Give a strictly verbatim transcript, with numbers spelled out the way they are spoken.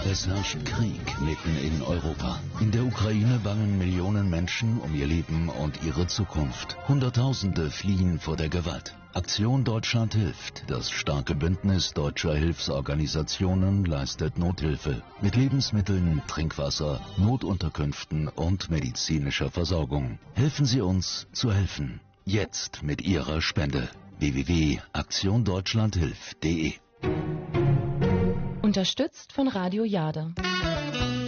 Es herrscht Krieg mitten in Europa. In der Ukraine bangen Millionen Menschen um ihr Leben und ihre Zukunft. Hunderttausende fliehen vor der Gewalt. Aktion Deutschland hilft. Das starke Bündnis deutscher Hilfsorganisationen leistet Nothilfe mit Lebensmitteln, Trinkwasser, Notunterkünften und medizinischer Versorgung. Helfen Sie uns zu helfen. Jetzt mit Ihrer Spende. w w w punkt aktion deutschland hilft punkt de Unterstützt von Radio Jade.